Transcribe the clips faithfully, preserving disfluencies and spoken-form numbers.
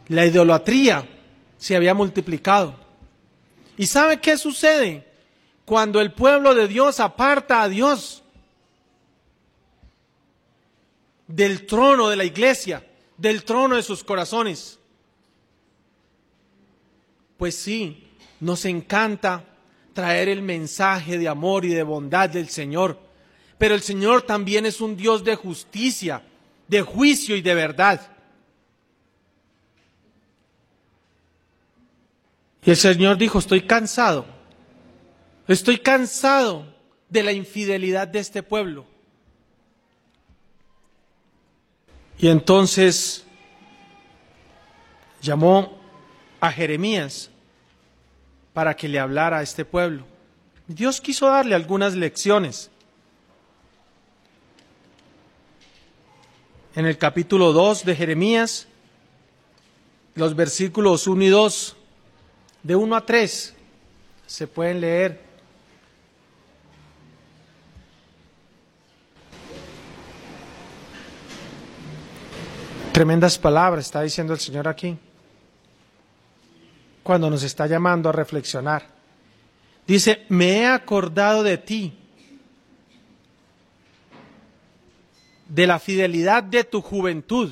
La idolatría se había multiplicado. ¿Y sabe qué sucede cuando el pueblo de Dios aparta a Dios del trono de la iglesia, del trono de sus corazones? Pues sí, nos encanta traer el mensaje de amor y de bondad del Señor, pero el Señor también es un Dios de justicia, de juicio y de verdad. Y el Señor dijo: estoy cansado, estoy cansado de la infidelidad de este pueblo. Y entonces llamó a Jeremías para que le hablara a este pueblo. Dios quiso darle algunas lecciones. En el capítulo dos de Jeremías, los versículos uno y dos, de uno a tres, se pueden leer. Tremendas palabras está diciendo el Señor aquí, cuando nos está llamando a reflexionar. Dice: me he acordado de ti, de la fidelidad de tu juventud,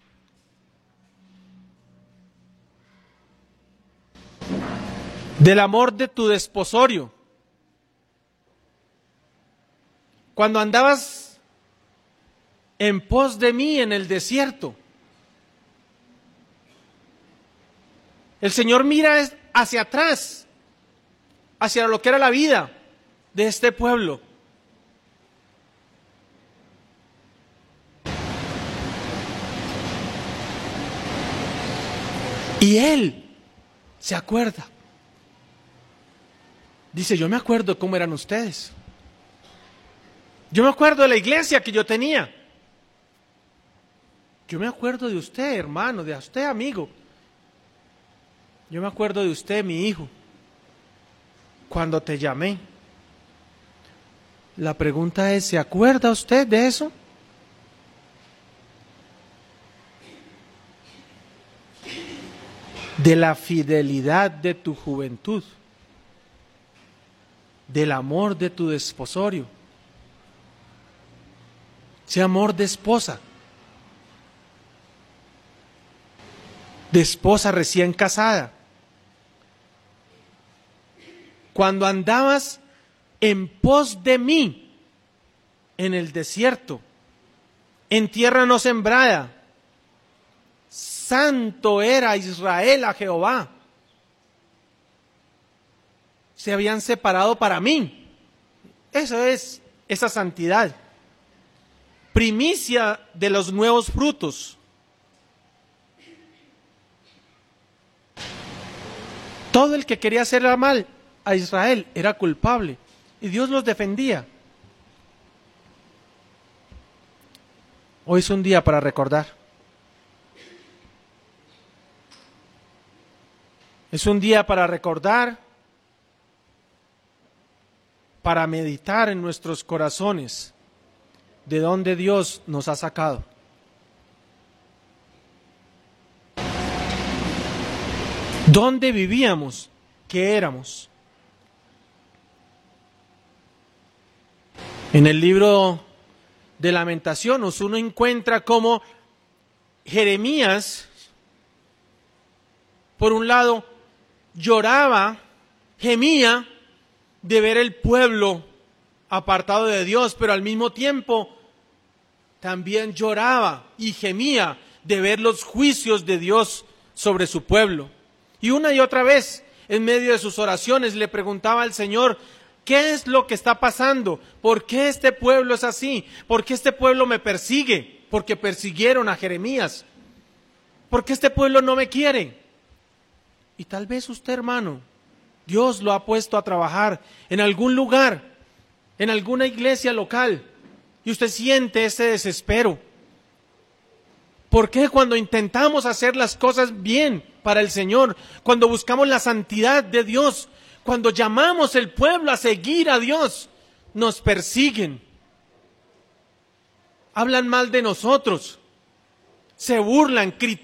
del amor de tu desposorio, cuando andabas en pos de mí en el desierto. El Señor mira hacia atrás, hacia lo que era la vida de este pueblo. Y Él se acuerda. Dice: yo me acuerdo cómo eran ustedes. Yo me acuerdo de la iglesia que yo tenía. Yo me acuerdo de usted, hermano, de usted, amigo. Yo me acuerdo de usted, mi hijo, cuando te llamé. La pregunta es: ¿se acuerda usted de eso? De la fidelidad de tu juventud, del amor de tu desposorio, ese amor de esposa, de esposa recién casada, cuando andabas en pos de mí en el desierto, en tierra no sembrada. Santo era Israel a Jehová. Se habían separado para mí. Eso es esa santidad. Primicia de los nuevos frutos. Todo el que quería hacer mal a Israel era culpable y Dios los defendía. Hoy es un día para recordar. Es un día para recordar, para meditar en nuestros corazones de dónde Dios nos ha sacado. ¿Dónde vivíamos? ¿Qué éramos? En el libro de Lamentaciones uno encuentra cómo Jeremías, por un lado, lloraba, gemía de ver el pueblo apartado de Dios, pero al mismo tiempo también lloraba y gemía de ver los juicios de Dios sobre su pueblo. Y una y otra vez, en medio de sus oraciones, le preguntaba al Señor: ¿qué es lo que está pasando? ¿Por qué este pueblo es así? ¿Por qué este pueblo me persigue? Porque persiguieron a Jeremías. ¿Por qué este pueblo no me quiere? Y tal vez usted, hermano, Dios lo ha puesto a trabajar en algún lugar, en alguna iglesia local, y usted siente ese desespero. ¿Por qué cuando intentamos hacer las cosas bien para el Señor, cuando buscamos la santidad de Dios, cuando llamamos al pueblo a seguir a Dios, nos persiguen? Hablan mal de nosotros, se burlan, critican.